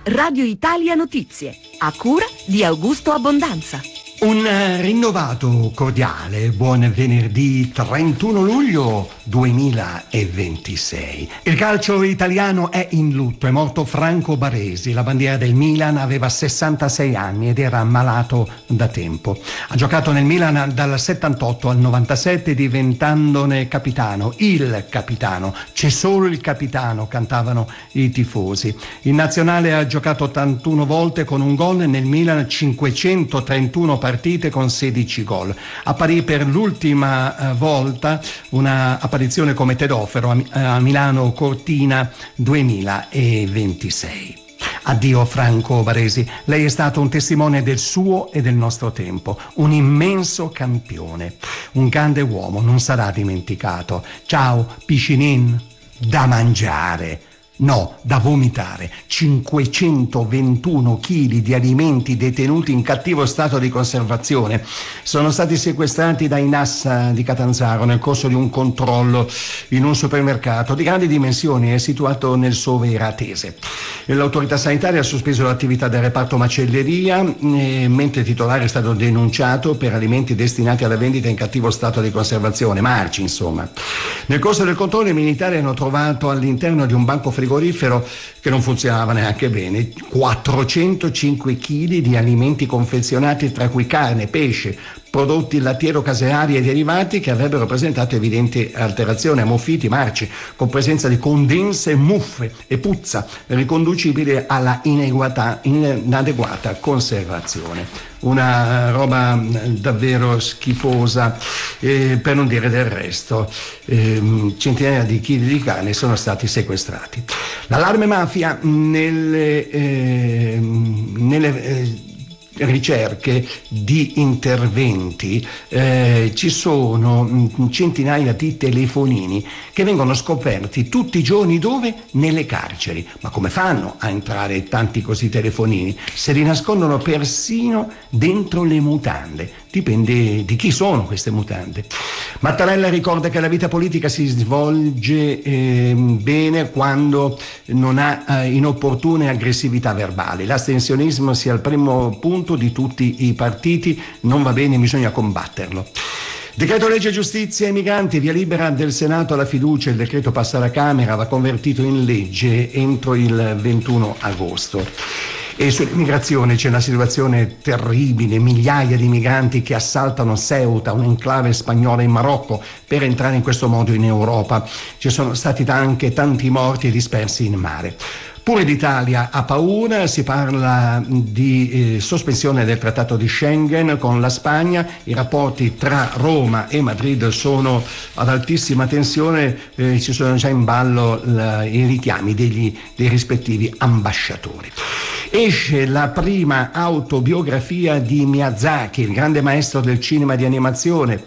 Radio Italia Notizie, a cura di Augusto Abbondanza. Un rinnovato cordiale buon venerdì 31 luglio 2026. Il calcio italiano è in lutto, è morto Franco Baresi, la bandiera del Milan, aveva 66 anni ed era ammalato da tempo. Ha giocato nel Milan dal 78 al 97 diventandone capitano, il capitano, c'è solo il capitano, cantavano i tifosi. In nazionale ha giocato 81 volte con un gol, nel Milan 531 partite con 16 gol. Apparì per l'ultima volta una apparizione come Tedofero a Milano Cortina 2026. Addio Franco Baresi, lei è stato un testimone del suo e del nostro tempo, un immenso campione, un grande uomo, non sarà dimenticato. Ciao Piscinin, da mangiare. No, da vomitare. 521 kg di alimenti detenuti in cattivo stato di conservazione sono stati sequestrati dai NAS di Catanzaro nel corso di un controllo in un supermercato di grandi dimensioni e situato nel Soveratese. L'autorità sanitaria ha sospeso l'attività del reparto macelleria, mentre il titolare è stato denunciato per alimenti destinati alla vendita in cattivo stato di conservazione, marci insomma. Nel corso del controllo i militari hanno trovato all'interno di un banco frigorifero che non funzionava neanche bene 405 kg di alimenti confezionati, tra cui carne, pesce, prodotti lattiero-caseari e derivati che avrebbero presentato evidenti alterazioni, ammuffiti, marci, con presenza di condense, muffe e puzza riconducibili alla inadeguata conservazione. Una roba davvero schifosa, per non dire del resto. Centinaia di chili di carne sono stati sequestrati. L'allarme mafia nelle ricerche di interventi, ci sono centinaia di telefonini che vengono scoperti tutti i giorni. Dove? Nelle carceri. Ma come fanno a entrare tanti così telefonini? Se li nascondono persino dentro le mutande. Dipende di chi sono queste mutande. Mattarella ricorda che la vita politica si svolge bene quando non ha inopportune aggressività verbali. L'astensionismo sia il primo punto di tutti i partiti, non va bene, bisogna combatterlo. Decreto legge giustizia e migranti, via libera del Senato alla fiducia, il decreto passa alla Camera, va convertito in legge entro il 21 agosto. E sull'immigrazione c'è una situazione terribile, migliaia di migranti che assaltano Ceuta, un'enclave spagnola in Marocco, per entrare in questo modo in Europa. Ci sono stati anche tanti morti e dispersi in mare. Pure l'Italia ha paura, si parla di sospensione del trattato di Schengen con la Spagna, i rapporti tra Roma e Madrid sono ad altissima tensione, ci sono già in ballo i richiami dei rispettivi ambasciatori. Esce la prima autobiografia di Miyazaki, il grande maestro del cinema di animazione.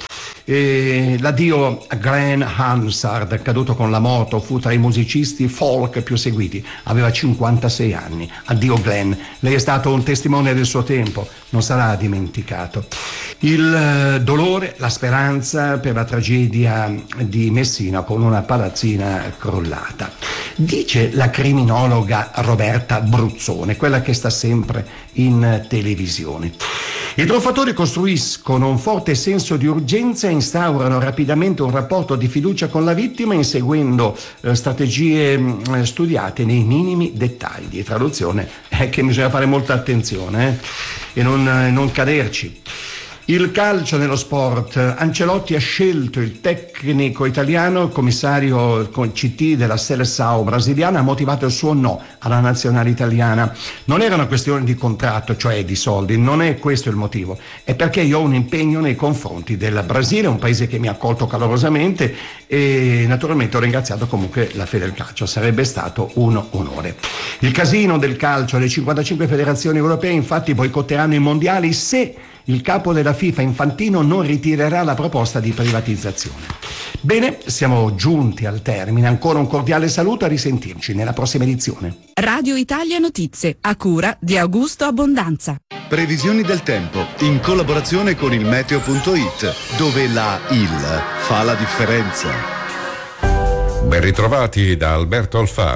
L'addio a Glenn Hansard, caduto con la moto, fu tra i musicisti folk più seguiti, aveva 56 anni. Addio Glenn, lei è stato un testimone del suo tempo, non sarà dimenticato. Il dolore, la speranza per la tragedia di Messina con una palazzina crollata. Dice la criminologa Roberta Bruzzone, quella che sta sempre in televisione. I truffatori costruiscono un forte senso di urgenza e instaurano rapidamente un rapporto di fiducia con la vittima, inseguendo strategie studiate nei minimi dettagli. Traduzione è che bisogna fare molta attenzione e non caderci. Il calcio nello sport. Ancelotti ha scelto il tecnico italiano, il commissario CT della Seleção brasiliana, ha motivato il suo no alla nazionale italiana. Non era una questione di contratto, cioè di soldi, non è questo il motivo. È perché io ho un impegno nei confronti del Brasile, un paese che mi ha accolto calorosamente, e naturalmente ho ringraziato comunque la Federcalcio, sarebbe stato un onore. Il casino del calcio, le 55 federazioni europee infatti boicotteranno i mondiali se il capo della FIFA Infantino non ritirerà la proposta di privatizzazione. Bene, siamo giunti al termine. Ancora un cordiale saluto, a risentirci nella prossima edizione. Radio Italia Notizie, a cura di Augusto Abbondanza. Previsioni del tempo in collaborazione con il meteo.it, dove la IL fa la differenza. Ben ritrovati da Alberto Alfano.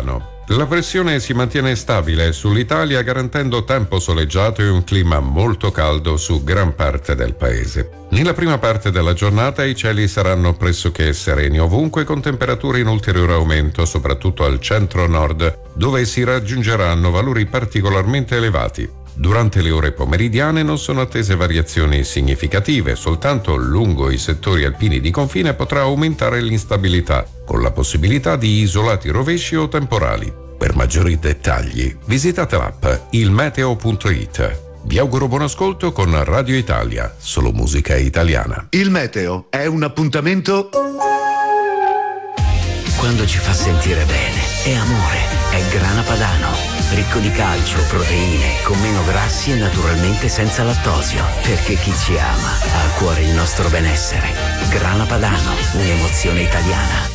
La pressione si mantiene stabile sull'Italia, garantendo tempo soleggiato e un clima molto caldo su gran parte del paese. Nella prima parte della giornata i cieli saranno pressoché sereni ovunque, con temperature in ulteriore aumento, soprattutto al centro-nord, dove si raggiungeranno valori particolarmente elevati. Durante le ore pomeridiane non sono attese variazioni significative, soltanto lungo i settori alpini di confine potrà aumentare l'instabilità, con la possibilità di isolati rovesci o temporali. Per maggiori dettagli visitate l'app ilmeteo.it. Vi auguro buon ascolto con Radio Italia, solo musica italiana. Il meteo è un appuntamento. Quando ci fa sentire bene, è amore, è Grana Padano. Ricco di calcio, proteine, con meno grassi e naturalmente senza lattosio. Perché chi ci ama ha a cuore il nostro benessere. Grana Padano, un'emozione italiana.